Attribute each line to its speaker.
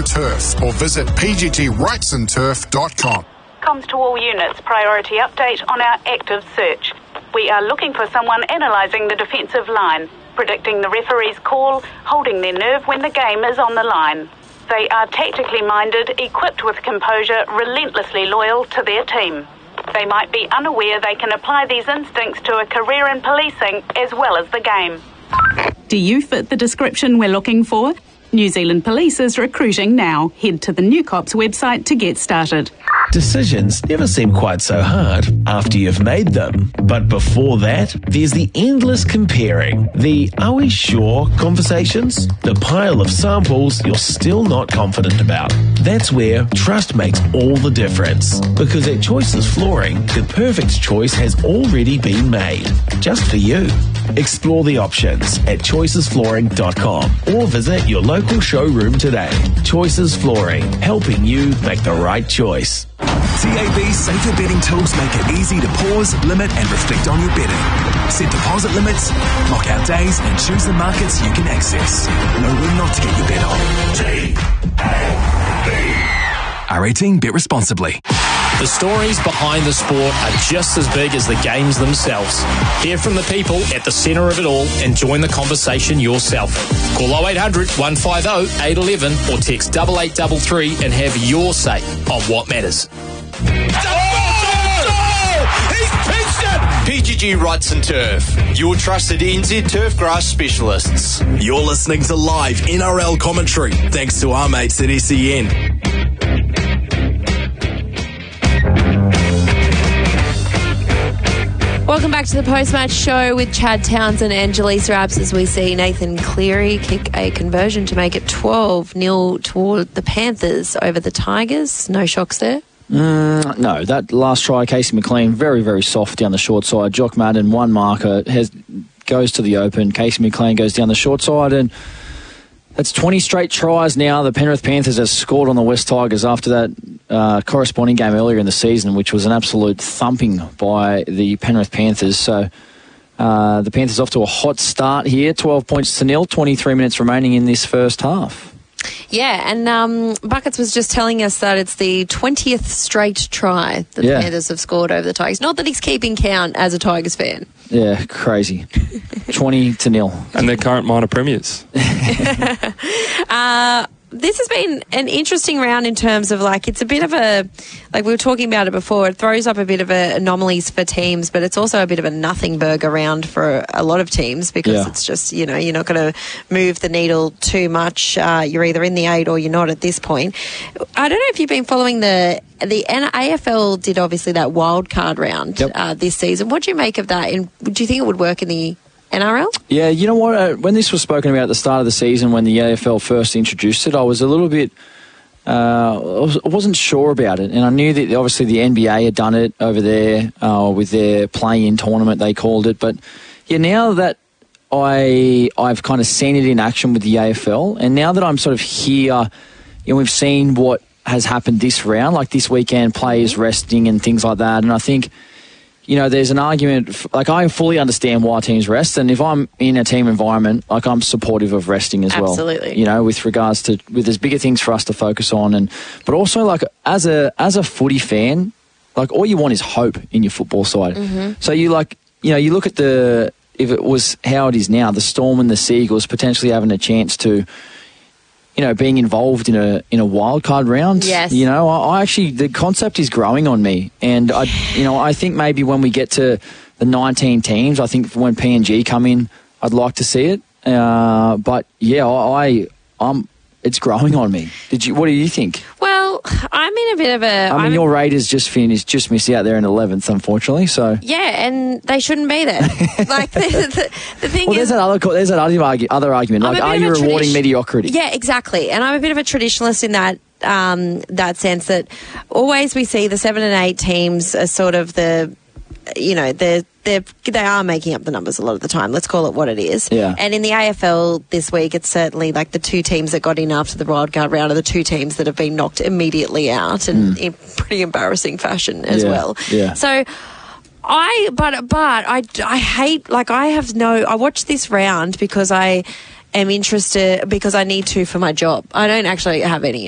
Speaker 1: Turf or visit pggtrightsandturf.com.
Speaker 2: Comms to all units, priority update on our active search. We are looking for someone analysing the defensive line, predicting the referee's call, holding their nerve when the game is on the line. They are tactically minded, equipped with composure, relentlessly loyal to their team. They might be unaware they can apply these instincts to a career in policing as well as the game.
Speaker 3: Do you fit the description we're looking for? New Zealand Police is recruiting now. Head to the New Cops website to get started.
Speaker 4: Decisions never seem quite so hard after you've made them. But before that, there's the endless comparing. The "are we sure" conversations. The pile of samples you're still not confident about. That's where trust makes all the difference. Because at Choices Flooring, the perfect choice has already been made. Just for you. Explore the options at choicesflooring.com or visit your local showroom today. Choices Flooring, helping you make the right choice.
Speaker 5: TAB's safer betting tools make it easy to pause, limit and reflect on your betting. Set deposit limits, lock out days and choose the markets you can access. Know when not to get your bet on. TAB. R18, bet responsibly.
Speaker 6: The stories behind the sport are just as big as the games themselves. Hear from the people at the centre of it all and join the conversation yourself. Call 0800 150 811 or text 8833 and have your say on what matters.
Speaker 7: PGG Rights and Turf, your trusted NZ turf grass specialists.
Speaker 5: You're listening to live NRL commentary thanks to our mates at SEN.
Speaker 8: Welcome back to the post-match show with Chad Townsend and Jaleesa Apps as we see Nathan Cleary kick a conversion to make it 12-0 toward the Panthers over the Tigers. No shocks there?
Speaker 9: No, that last try, Casey McLean, very, very soft down the short side. Jock Madden, one marker, goes to the open. Casey McLean goes down the short side, and that's 20 straight tries now. The Penrith Panthers have scored on the West Tigers after that corresponding game earlier in the season, which was an absolute thumping by the Penrith Panthers. So the Panthers off to a hot start here, 12 points to 0, 23 minutes remaining in this first half.
Speaker 8: Yeah, and Buckets was just telling us that it's the 20th straight try that the Panthers have scored over the Tigers. Not that he's keeping count as a Tigers fan.
Speaker 9: Yeah, crazy. 20-0.
Speaker 10: And they're current minor premiers.
Speaker 8: This has been an interesting round in terms of, like, it's a bit of a, like we were talking about it before, it throws up a bit of anomalies for teams, but it's also a bit of a nothing burger round for a lot of teams because it's just, you know, you're not going to move the needle too much. You're either in the 8 or you're not at this point. I don't know if you've been following the AFL did obviously that wild card round this season. What do you make of that? And do you think it would work in the NRL? Yeah,
Speaker 9: you know what? When this was spoken about at the start of the season, when the AFL first introduced it, I was a little bit... I wasn't sure about it, and I knew that obviously the NBA had done it over there with their play-in tournament, they called it. But yeah, now that I've kind of seen it in action with the AFL, and now that I'm sort of here, you know, we've seen what has happened this round, like this weekend, players resting and things like that, and I think... You know, there's an argument, like I fully understand why teams rest, and if I'm in a team environment, like I'm supportive of resting as well.
Speaker 8: Absolutely.
Speaker 9: You know, with regards to, there's bigger things for us to focus on, but also like as a footy fan, like all you want is hope in your football side. Mm-hmm. So you like, you know, you look at if it was how it is now, the Storm and the Seagulls potentially having a chance to, you know, being involved in a wild card round.
Speaker 8: Yes.
Speaker 9: You know, I actually, the concept is growing on me. And I think maybe when we get to the 19 teams, I think when PNG come in, I'd like to see it. But yeah, it's growing on me. What do you think?
Speaker 8: Well, I'm in a bit of a...
Speaker 9: I mean, your Raiders just missed out there in 11th, unfortunately. So
Speaker 8: yeah, and they shouldn't be there. Like the thing is...
Speaker 9: There's that other argument. Like, are you rewarding mediocrity?
Speaker 8: Yeah, exactly. And I'm a bit of a traditionalist in that sense that always we see the 7 and 8 teams as sort of the... You know, they are making up the numbers a lot of the time. Let's call it what it is.
Speaker 9: Yeah.
Speaker 8: And in the AFL this week, it's certainly like the 2 teams that got in after the wildcard round are the 2 teams that have been knocked immediately out and in pretty embarrassing fashion as well.
Speaker 9: Yeah.
Speaker 8: So I hate, like I watch this round because I am interested, because I need to for my job. I don't actually have any